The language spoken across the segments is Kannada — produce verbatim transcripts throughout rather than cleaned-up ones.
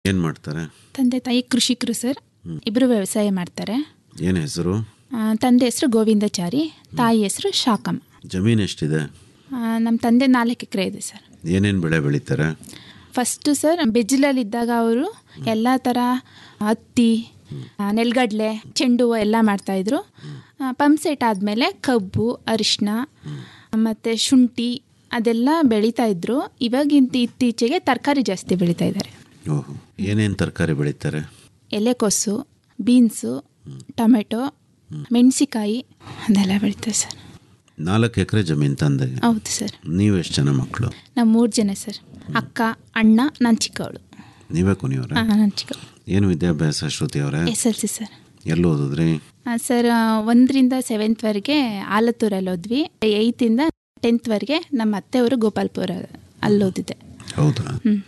ಏನು ಮಾಡ್ತಾರೆ? ತಂದೆ ತಾಯಿ ಕೃಷಿಕರು ಸರ್. ಇಬ್ಬರು ವ್ಯವಸಾಯ ಮಾಡ್ತಾರೆ. ಏನು ಹೆಸರು? ತಂದೆ ಹೆಸರು ಗೋವಿಂದಾಚಾರಿ, ತಾಯಿ ಹೆಸರು ಶಾಕಮ್ಮ. ಜಮೀನು ಎಷ್ಟಿದೆ? ನಮ್ಮ ತಂದೆ ನಾಲ್ಕು ಎಕರೆ ಇದೆ ಸರ್. ಏನೇನು ಬೆಳೆ ಬೆಳೀತಾರೆ? ಫಸ್ಟು ಸರ್ ಬೆಜ್ಜಲಲ್ಲಿದ್ದಾಗ ಅವರು ಎಲ್ಲ ಥರ ಹತ್ತಿ, ನೆಲಗಡಲೆ, ಚೆಂಡು ಹೂವು ಎಲ್ಲ ಮಾಡ್ತಾಯಿದ್ರು. ಪಂಪ್ ಸೆಟ್ ಆದಮೇಲೆ ಕಬ್ಬು, ಅರಿಶಿನ ಮತ್ತು ಶುಂಠಿ ಅದೆಲ್ಲ ಬೆಳೀತಾಯಿದ್ರು. ಇವಾಗಿಂತ ಇತ್ತೀಚೆಗೆ ತರಕಾರಿ ಜಾಸ್ತಿ ಬೆಳೀತಾ ಇದ್ದಾರೆ. ಓಹೋ, ಏನೇನು ತರಕಾರಿ ಬೆಳೀತಾರೆ? ಎಲೆಕೋಸು, ಬೀನ್ಸು, ಟೊಮೆಟೊ, ಮೆಣಸಿಕಾಯಿ ಅದೆಲ್ಲ ಬೆಳೀತಾರೆ ಸರ್. ನಾಲ್ಕು ಎಕರೆ ಜಮೀನು ತಂದೆ? ಹೌದು ಸರ್. ನೀವು ಎಷ್ಟು ಜನ ಮಕ್ಕಳು? ನಾವು ಮೂರು ಜನ ಸರ್. ಅಕ್ಕ, ಅಣ್ಣ, ನಾನು ಚಿಕ್ಕವಳು. ನೀವೇ ಕೊನೆಯವರ? ಹಾಂ, ನಾನು ಚಿಕ್ಕವಳು. ಏನು ವಿದ್ಯಾಭ್ಯಾಸ ಶ್ರುತಿ ಅವರೇ? S L C sir. ಎಲ್ಲಿ ಓದಿದ್ರಿ? ಸರ್ ಒಂದರಿಂದ ಸೆವೆಂತ್ವರೆಗೆ ಆಲತ್ತೂರಲ್ಲಿ ಓದ್ವಿ. ಏಯ್ತಿಂದ ಟೆಂತ್ವರೆಗೆ ನಮ್ಮ ಅತ್ತೆಯವರು ಗೋಪಾಲ್ಪುರ ಅಲ್ಲಿ ಓದಿದ್ದೆ. ಹೌದಾ?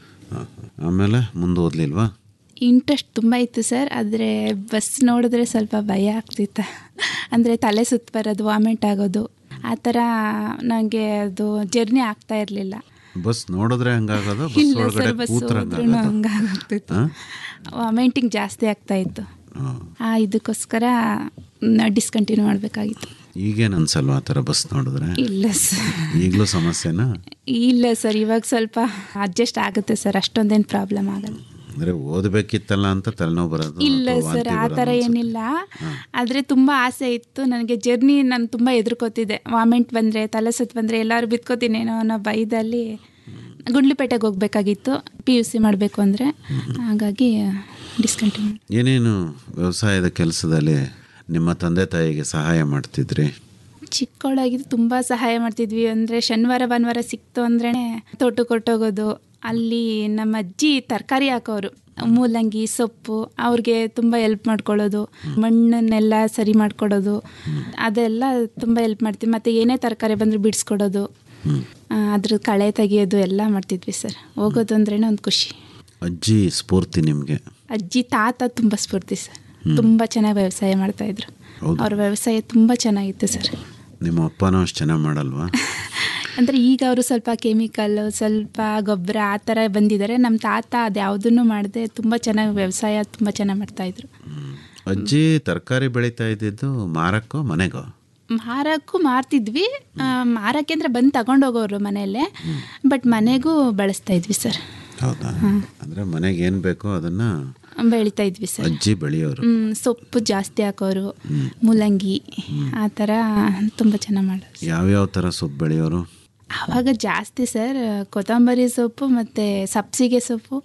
ಆಮೇಲೆ ಮುಂದೆ ಓದಲಿಲ್ವಾ? ಇಂಟ್ರೆಸ್ಟ್ ತುಂಬ ಇತ್ತು ಸರ್, ಆದರೆ ಬಸ್ ನೋಡಿದ್ರೆ ಸ್ವಲ್ಪ ಭಯ ಆಗ್ತಿತ್ತು. ಅಂದರೆ ತಲೆ ಸುತ್ತ ಬರೋದು, ವಾಮಿಟ್ ಆಗೋದು, ಆ ಥರ ನನಗೆ ಅದು ಜರ್ನಿ ಆಗ್ತಾ ಇರಲಿಲ್ಲ. ಬಸ್ ನೋಡಿದ್ರೆ ಹಂಗಾಗೋದು? ಇಲ್ಲ ಸರ್, ಬಸ್ ಹೋದ್ರೂ ಹಂಗಾಗ್ತಿತ್ತು. ವಾಮಿಂಟಿಂಗ್ ಜಾಸ್ತಿ ಆಗ್ತಾ ಇತ್ತು. ಆ ಇದಕ್ಕೋಸ್ಕರ ಡಿಸ್ಕಂಟಿನ್ಯೂ ಮಾಡಬೇಕಾಗಿತ್ತು. ಈಗೇನು ಅನ್ಸಲ್ವಾ ಆ ಥರ ಬಸ್ ನೋಡಿದ್ರೆ? ಇಲ್ಲ ಸರ್. ಈಗಲೂ ಸಮಸ್ಯೆನಾ? ಇಲ್ಲ ಸರ್, ಇವಾಗ ಸ್ವಲ್ಪ ಅಡ್ಜಸ್ಟ್ ಆಗುತ್ತೆ ಸರ್, ಅಷ್ಟೊಂದೇನು ಪ್ರಾಬ್ಲಮ್ ಆಗಲ್ಲ. ಅಂದರೆ ಓದಬೇಕಿತ್ತಲ್ಲ ಅಂತ ತಲೆನೋವು ಬರೋದು? ಇಲ್ಲ ಸರ್, ಆ ಥರ ಏನಿಲ್ಲ. ಆದರೆ ತುಂಬ ಆಸೆ ಇತ್ತು ನನಗೆ. ಜರ್ನಿ ನಾನು ತುಂಬ ಎದುರ್ಕೋತಿದ್ದೆ. ವಾಮಿಂಟ್ ಬಂದರೆ, ತಲೆ ಸುತ್ತ ಬಂದರೆ ಎಲ್ಲರೂ ಬಿತ್ಕೋತೀನೇನೋ ಅನ್ನೋ ಭಯದಲ್ಲಿ ಗುಂಡ್ಲುಪೇಟೆಗೆ ಹೋಗಬೇಕಾಗಿತ್ತು ಪಿ ಯು ಸಿ ಮಾಡಬೇಕು ಅಂದರೆ. ಹಾಗಾಗಿ ಡಿಸ್ಕಂಟಿನ್ಯೂ. ಏನೇನು ವ್ಯವಸಾಯದ ಕೆಲಸದಲ್ಲಿ ನಿಮ್ಮ ತಂದೆ ತಾಯಿಗೆ ಸಹಾಯ ಮಾಡ್ತಿದ್ರಿ? ಚಿಕ್ಕವಳಾಗಿದ್ದು ತುಂಬ ಸಹಾಯ ಮಾಡ್ತಿದ್ವಿ. ಅಂದರೆ ಶನಿವಾರ ಭಾನುವಾರ ಸಿಕ್ತು ಅಂದ್ರೇ ತೋಟಕ್ಕೆ ಹೊರಟೋಗೋದು. ಅಲ್ಲಿ ನಮ್ಮ ಅಜ್ಜಿ ತರಕಾರಿ ಹಾಕೋರು, ಮೂಲಂಗಿ, ಸೊಪ್ಪು, ಅವ್ರಿಗೆ ತುಂಬ ಹೆಲ್ಪ್ ಮಾಡ್ಕೊಳ್ಳೋದು, ಮಣ್ಣನ್ನೆಲ್ಲ ಸರಿ ಮಾಡ್ಕೊಡೋದು, ಅದೆಲ್ಲ ತುಂಬ ಹೆಲ್ಪ್ ಮಾಡ್ತೀವಿ. ಮತ್ತು ಏನೇ ತರಕಾರಿ ಬಂದರೂ ಬಿಡಿಸ್ಕೊಡೋದು, ಅದ್ರ ಕಳೆ ತೆಗಿಯೋದು ಎಲ್ಲ ಮಾಡ್ತಿದ್ವಿ ಸರ್. ಹೋಗೋದು ಅಂದ್ರೇ ಒಂದು ಖುಷಿ. ಅಜ್ಜಿ ಸ್ಫೂರ್ತಿ ನಿಮಗೆ? ಅಜ್ಜಿ ತಾತ ತುಂಬ ಸ್ಫೂರ್ತಿ ಸರ್. ತುಂಬ ಚೆನ್ನಾಗಿ ವ್ಯವಸಾಯ ಮಾಡ್ತಾಯಿದ್ರು. ಅವ್ರ ವ್ಯವಸಾಯ ತುಂಬ ಚೆನ್ನಾಗಿತ್ತು ಸರ್. ನಿಮ್ಮ ಅಪ್ಪನೂ ಅಷ್ಟು ಚೆನ್ನಾಗಿ ಮಾಡಲ್ವಾ? ಅಂದರೆ ಈಗ ಅವರು ಸ್ವಲ್ಪ ಕೆಮಿಕಲ್ಲು, ಸ್ವಲ್ಪ ಗೊಬ್ಬರ ಆ ಥರ ಬಂದಿದ್ದಾರೆ. ನಮ್ಮ ತಾತ ಅದು ಯಾವುದನ್ನು ಮಾಡದೆ ತುಂಬ ಚೆನ್ನಾಗಿ ವ್ಯವಸಾಯ ತುಂಬ ಚೆನ್ನಾಗಿ ಮಾಡ್ತಾಯಿದ್ರು. ಅಜ್ಜಿ ತರಕಾರಿ ಬೆಳೀತಾ ಇದ್ದಿದ್ದು ಮಾರಕ್ಕೋ ಮನೆಗೋ? ಮಾರಕ್ಕೂ ಮಾರ್ತಿದ್ವಿ. ಮಾರಕ್ಕೆ ಅಂದರೆ ಬಂದು ತಗೊಂಡೋಗೋರು ಮನೆಯಲ್ಲೇ, ಬಟ್ ಮನೆಗೂ ಬಳಸ್ತಾ ಇದ್ವಿ ಸರ್. ಹೌದಾ? ಅಂದರೆ ಮನೆಗೆ ಏನು ಬೇಕೋ ಅದನ್ನು ಬೆಳೀತಾ ಇದ್ವಿ ಸರ್. ಅಜ್ಜಿ ಬೆಳೆಯೋರು. ಸೊಪ್ಪು ಜಾಸ್ತಿ ಹಾಕೋರು, ಮೂಲಂಗಿ ಆ ಥರ ತುಂಬ ಚೆನ್ನಾಗಿ ಮಾಡೋರು. ಯಾವ್ಯಾವ ಥರ ಸೊಪ್ಪು ಬೆಳೆಯೋರು? ಆವಾಗ ಜಾಸ್ತಿ ಸರ್ ಕೊತ್ತಂಬರಿ ಸೊಪ್ಪು ಮತ್ತು ಸಬ್ಸಿಗೆ ಸೊಪ್ಪು,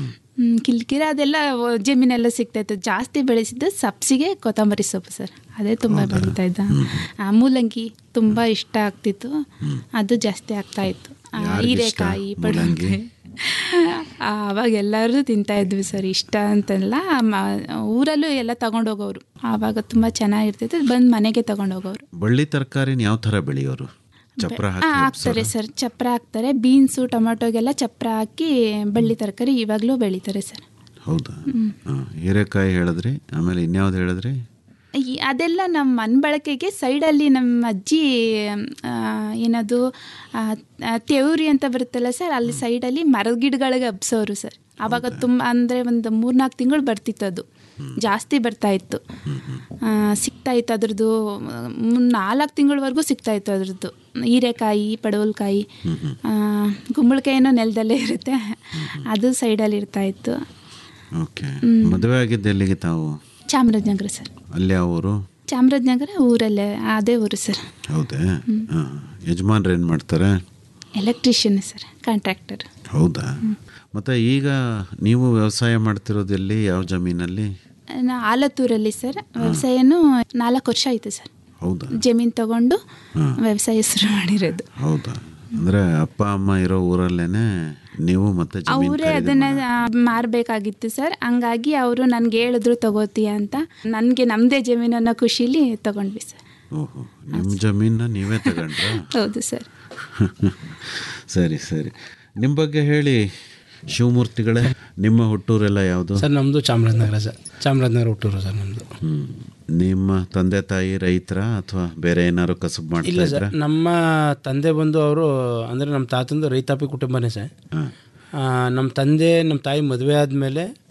ಕಿಲ್ಕಿರ ಅದೆಲ್ಲ ಜಮೀನೆಲ್ಲ ಸಿಗ್ತಾಯಿತ್ತು. ಜಾಸ್ತಿ ಬೆಳೆಸಿದ್ದು ಸಬ್ಸಿಗೆ, ಕೊತ್ತಂಬರಿ ಸೊಪ್ಪು ಸರ್, ಅದೇ ತುಂಬ ಬೆಳೀತಾ ಇದ್ದ. ಮೂಲಂಗಿ ತುಂಬ ಇಷ್ಟ ಆಗ್ತಿತ್ತು, ಅದು ಜಾಸ್ತಿ ಆಗ್ತಾಯಿತ್ತು. ಹೀರೆಕಾಯಿ, ಪಡವಲಕಾಯಿ ಆವಾಗ ಎಲ್ಲರೂ ತಿಂತಾಯಿದ್ವಿ ಸರ್. ಇಷ್ಟ ಅಂತಲ್ಲ, ಊರಲ್ಲೂ ಎಲ್ಲ ತಗೊಂಡೋಗೋರು. ಆವಾಗ ತುಂಬ ಚೆನ್ನಾಗಿರ್ತಿತ್ತು. ಬಂದು ಮನೆಗೆ ತಗೊಂಡೋಗೋರು. ಬಳ್ಳಿ ತರಕಾರಿನ ಯಾವ ಥರ ಬೆಳೆಯೋರು? ಚಪ್ರ ಹಾಕ್ತಾರೆ ಸರ್, ಚಪ್ರ ಹಾಕ್ತಾರೆ. ಬೀನ್ಸು, ಟೊಮೆಟೊಗೆಲ್ಲ ಚಪ್ರ ಹಾಕಿ ಬಳ್ಳಿ ತರಕಾರಿ ಇವಾಗಲೂ ಬೆಳೀತಾರೆ ಸರ್. ಹೌದಾ? ಹೀರೆಕಾಯಿ ಹೇಳಿದ್ರಿ, ಆಮೇಲೆ ಇನ್ಯಾವ್ದು ಹೇಳಿದ್ರಿ? ಅದೆಲ್ಲ ನಮ್ಮ ಮನೆ ಬಳಕೆಗೆ ಸೈಡಲ್ಲಿ ನಮ್ಮ ಅಜ್ಜಿ ಏನದು ತೆವರಿ ಅಂತ ಬರುತ್ತಲ್ಲ ಸರ್, ಅಲ್ಲಿ ಸೈಡಲ್ಲಿ ಮರದ ಗಿಡಗಳಿಗೆ ಹಬ್ಸೋರು ಸರ್. ಆವಾಗ ತುಂಬ ಅಂದರೆ ಒಂದು ಮೂರ್ನಾಲ್ಕು ತಿಂಗಳು ಬರ್ತಿತ್ತು, ಅದು ಜಾಸ್ತಿ ಬರ್ತಾಯಿತ್ತು, ಸಿಗ್ತಾಯಿತ್ತು. ಅದ್ರದ್ದು ನಾಲ್ಕು ತಿಂಗಳವರೆಗೂ ಸಿಗ್ತಾಯಿತ್ತು ಅದ್ರದ್ದು. ಹೀರೆಕಾಯಿ, ಪಡವಲಕಾಯಿ, ಗುಂಬಳಕಾಯಿನೋ ನೆಲದಲ್ಲೇ ಇರುತ್ತೆ, ಅದು ಸೈಡಲ್ಲಿ ಇರ್ತಾಯಿತ್ತು. ಓಕೆ. ಮದುವೆ ಆಗಿದ್ದು ಎಲ್ಲಿಗೆ ತಾವು? ಚಾಮರಾಜನಗರ ಸರ್. ಅಲ್ಲಿ ಯಾವ ಊರು? ಚಾಮರಾಜನಗರ ಊರಲ್ಲೇ, ಅದೇ ಊರು ಸರ್. ಹೌದೇ? ಯಜಮಾನ್ರು ಏನು ಮಾಡ್ತಾರೆ? Electrician sir, contractor. ಹೌದಾ? ಮತ್ತು ಈಗ ನೀವು ವ್ಯವಸಾಯ ಮಾಡ್ತಿರೋದು ಎಲ್ಲಿ, ಯಾವ ಜಮೀನಲ್ಲಿ? ಆಲತ್ತೂರಲ್ಲಿ ಸರ್. ವ್ಯವಸಾಯನೂ ನಾಲ್ಕು ವರ್ಷ ಆಯಿತು ಸರ್. ಹೌದಾ? ಜಮೀನು ತಗೊಂಡು ವ್ಯವಸಾಯ ಶುರು ಮಾಡಿರೋದು. ಹೌದಾ? ಅಂದರೆ ಅಪ್ಪ ಅಮ್ಮ ಇರೋ ಊರಲ್ಲೇನೆ ನೀವು ಮತ್ತೆ ಅವರೇ ಅದನ್ನು ಮಾರಬೇಕಾಗಿತ್ತು ಸರ್. ಹಂಗಾಗಿ ಅವರು ನನಗೆ ಹೇಳಿದ್ರು ತಗೋತೀಯ ಅಂತ. ನನಗೆ ನಮ್ಮದೇ ಜಮೀನು ಅನ್ನೋ ಖುಷಿಲಿ ತಗೊಂಡ್ವಿ ಸರ್. ಓಹೋ, ನಿಮ್ಮ ಜಮೀನ ನೀವೇ ತಗೊಂಡ್ರಾ? ಹೌದು ಸರ್. ಸರಿ ಸರಿ. ನಿಮ್ಮ ಬಗ್ಗೆ ಹೇಳಿ ಶಿವಮೂರ್ತಿಗಳೇ. ನಿಮ್ಮ ಹುಟ್ಟೂರೆಲ್ಲ ಯಾವುದು? ಸರ್ ನಮ್ಮದು ಚಾಮರಾಜನಗರ ಸರ್. ಚಾಮರಾಜನಗರ ಹುಟ್ಟೂರು ಸರ್ ನಮ್ಮದು. ಹ್ಞೂ. ನಿಮ್ಮ ತಂದೆ ತಾಯಿ ರೈತರ ಅಥವಾ ಬೇರೆ ಏನಾದ್ರು ಕಸುಬು ಮಾಡ್ತಾ ಇಲ್ಲ ಇದ್ರಾ? ಸರ್, ನಮ್ಮ ತಂದೆ ಬಂದು ಅವರು ಅಂದರೆ ನಮ್ಮ ತಾತಂದು ರೈತಾಪಿ ಕುಟುಂಬನೇ ಸರ್. ನಮ್ಮ ತಂದೆ ನಮ್ಮ ತಾಯಿ ಮದುವೆ ಆದಮೇಲೆ